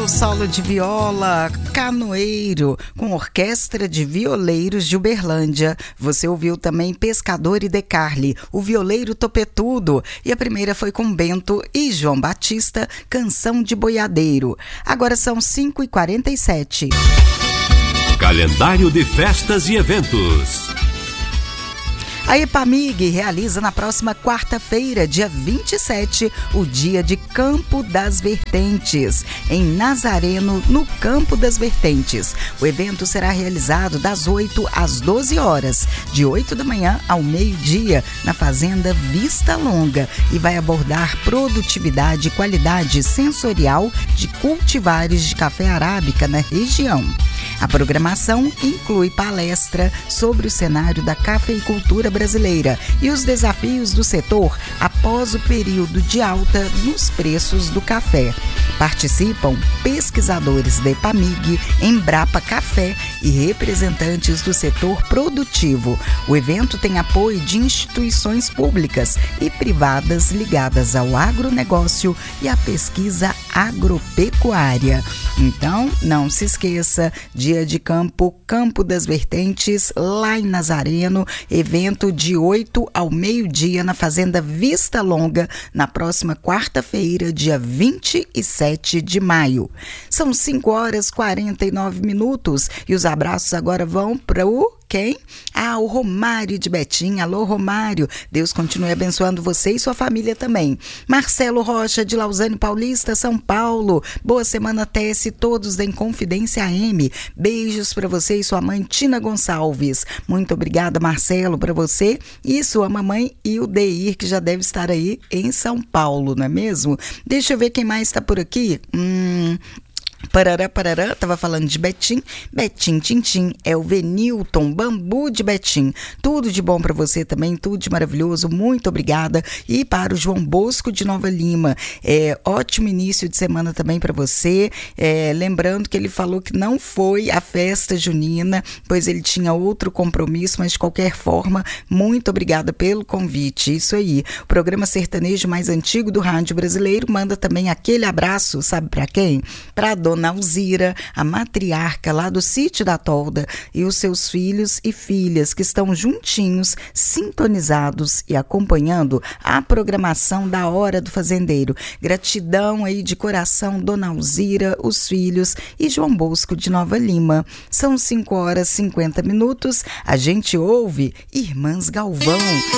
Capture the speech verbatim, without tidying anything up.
o solo de viola Canoeiro, com orquestra de violeiros de Uberlândia. Você ouviu também Pescador e Decarli, o violeiro topetudo. E a primeira foi com Bento e João Batista, Canção de Boiadeiro. Agora são cinco e quarenta e sete. Calendário de festas e eventos. A EPAMIG realiza na próxima quarta-feira, dia vinte e sete, o Dia de Campo das Vertentes, em Nazareno, no Campo das Vertentes. O evento será realizado das oito às doze horas, de oito da manhã ao meio-dia, na Fazenda Vista Longa, e vai abordar produtividade e qualidade sensorial de cultivares de café arábica na região. A programação inclui palestra sobre o cenário da cafeicultura brasileira e os desafios do setor após o período de alta nos preços do café. Participam pesquisadores da EPAMIG, Embrapa Café e representantes do setor produtivo. O evento tem apoio de instituições públicas e privadas ligadas ao agronegócio e à pesquisa agropecuária. Então, não se esqueça, Dia de Campo, Campo das Vertentes, lá em Nazareno, evento de oito ao meio-dia na Fazenda Vista Longa, na próxima quarta-feira, dia vinte e sete de maio. São cinco horas e quarenta e nove minutos e os abraços agora vão para o quem? Ah, o Romário de Betim. Alô, Romário. Deus continue abençoando você e sua família também. Marcelo Rocha, de Lausanne Paulista, São Paulo. Boa semana, Tess, todos da Inconfidência A M. Beijos para você e sua mãe, Tina Gonçalves. Muito obrigada, Marcelo, para você e sua mamãe e o Deir, que já deve estar aí em São Paulo, não é mesmo? Deixa eu ver quem mais está por aqui. Hum... Parará, parará, tava falando de Betim, Betim, Tintim, é o Venilton, Bambu de Betim. Tudo de bom para você também, tudo de maravilhoso, muito obrigada. E para o João Bosco de Nova Lima, é, ótimo início de semana também para você. É, lembrando que ele falou que não foi a festa junina, pois ele tinha outro compromisso, mas de qualquer forma, muito obrigada pelo convite. Isso aí, o programa sertanejo mais antigo do rádio brasileiro manda também aquele abraço, sabe para quem? Para Dona Alzira, a matriarca lá do Sítio da Tolda, e os seus filhos e filhas que estão juntinhos, sintonizados e acompanhando a programação da Hora do Fazendeiro. Gratidão aí de coração, Dona Alzira, os filhos e João Bosco de Nova Lima. São cinco horas e cinquenta minutos, a gente ouve Irmãs Galvão.